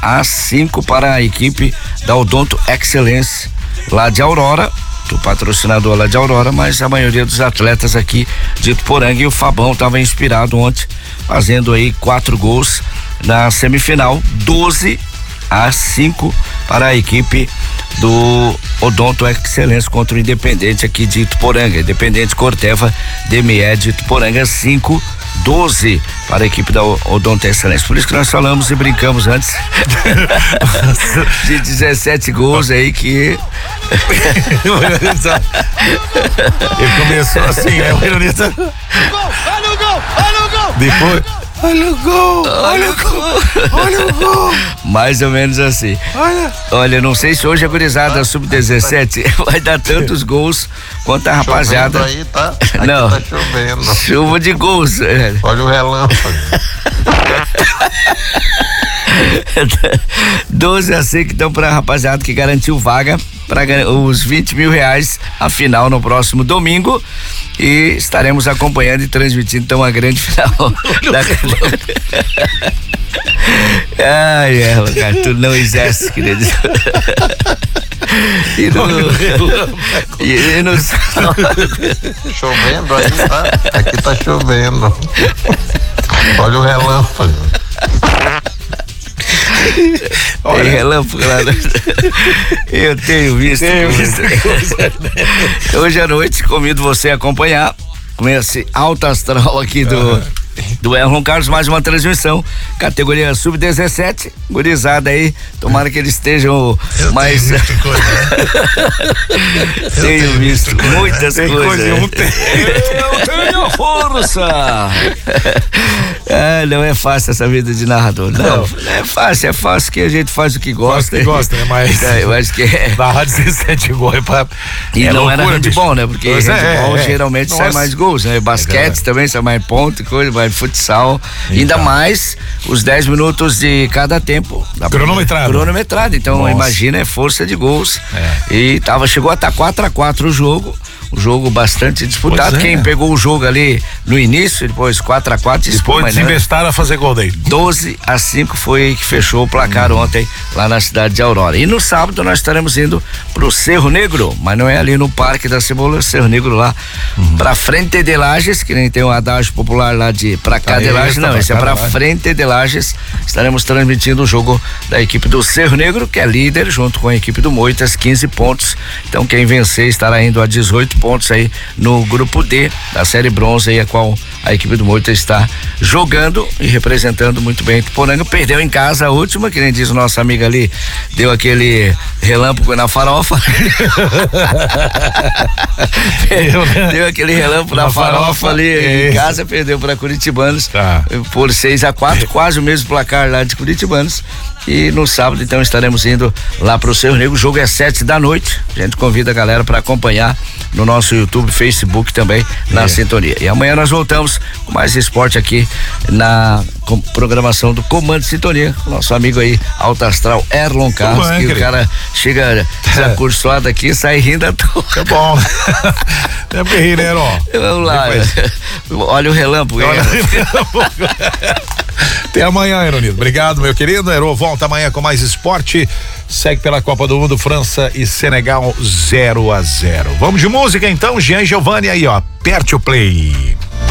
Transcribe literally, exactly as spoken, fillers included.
a cinco para a equipe da Odonto Excelência lá de Aurora, o patrocinador lá de Aurora, mas a maioria dos atletas aqui de Ituporanga, e o Fabão estava inspirado ontem, fazendo aí quatro gols na semifinal, doze a cinco para a equipe do Odonto Excelência contra o Independente aqui de Ituporanga, Independente Corteva D M E de Ituporanga, cinco doze para a equipe da Odonto Excelência. Por isso que nós falamos e brincamos antes de dezessete gols aí que ele começou assim, é o ironista. Olha o gol, olha o gol. Depois, olha o gol, olha o gol, olha o gol. Mais ou menos assim. Olha, olha, não sei se hoje a gurizada sub dezessete vai dar tantos gols quanto a rapaziada. Chovendo aí, tá? Aqui não, tá chovendo. Chuva de gols. Olha o relâmpago. doze a cinco então pra rapaziada que garantiu vaga para os vinte mil reais a final no próximo domingo, e estaremos acompanhando e transmitindo então a grande final da... Ai, é, cara, tu não exerce, querido. E no, e, e no... Chovendo aí, tá? Aqui tá chovendo. Olha o relâmpago. Olha, tem relâmpago lá. Eu tenho visto. Tenho visto. Hoje à noite convido você a acompanhar com esse alto astral aqui do, uhum. do Erlon Carlos, mais uma transmissão, categoria sub dezessete, gurizada aí, tomara que eles estejam eu mais. Tenho muita coisa, né? tenho, tenho visto, visto coisa, muitas né? coisas. Coisa, eu tenho força! Ah, não é fácil essa vida de narrador. Não, não, não é fácil, é fácil que a gente faz o que gosta. Faz o que gosta, né? Mas. É, eu acho que é. Narrar dezessete gols é pra. E é não loucura, era handball, né? Porque pois handball é, é, geralmente nossa. sai mais gols, né? Basquete é também sai mais ponto e coisa, mais futsal. Então. Ainda mais os dez minutos de cada tempo. Cronometrado. Cronometrado. Então, nossa. Imagina, é força de gols. É. E tava, chegou a estar quatro a quatro o jogo. O jogo bastante disputado. É. Quem pegou o jogo ali no início, depois quatro a quatro. Depois desinvestaram, né? A fazer gol daí. doze a cinco foi que fechou o placar hum. ontem lá na cidade de Aurora. E no sábado nós estaremos indo pro Cerro Negro, mas não é ali no Parque da Cebola, Cerro Negro lá, hum. pra frente de Lages, que nem tem um adágio popular lá de pra cá de Lages, não, esse é pra frente de Lages. Estaremos transmitindo o jogo da equipe do Cerro Negro, que é líder, junto com a equipe do Moitas, quinze pontos. Então quem vencer estará indo a dezoito pontos aí no grupo D da série bronze aí, a qual a equipe do Moita está jogando e representando muito bem Ituporanga. Perdeu em casa a última, que nem diz o nosso amigo ali, deu aquele relâmpago na farofa. deu, deu aquele relâmpago na, na farofa, farofa ali é. Em casa, perdeu para Curitibanos tá. Por seis a quatro, quase o mesmo placar lá de Curitibanos. E no sábado então estaremos indo lá pro Cerro Negro. O jogo é sete da noite. A gente convida a galera para acompanhar no nosso YouTube, Facebook também, na é. sintonia. E amanhã nós voltamos com mais esporte aqui na com, programação do Comando Sintonia. Nosso amigo aí, Alto Astral, Erlon Carlos, bem, que querido. O cara chega desacursado aqui e sai rindo à toa. É bom. É pra rir, né, Erlon? Vamos lá. Olha o relâmpago. Olha o relâmpago. Até amanhã, Eronildo. Obrigado, meu querido. Erô volta amanhã com mais esporte. Segue pela Copa do Mundo, França e Senegal zero a zero. Vamos de música então, Jean Giovanni aí, ó. Aperte o play.